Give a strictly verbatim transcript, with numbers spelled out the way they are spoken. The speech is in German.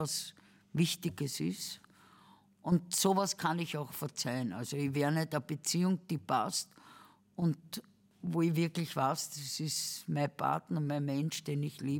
was Wichtiges ist. Und sowas kann ich auch verzeihen. Also ich wäre nicht eine Beziehung, die passt und wo ich wirklich weiß, das ist mein Partner, mein Mensch, den ich liebe.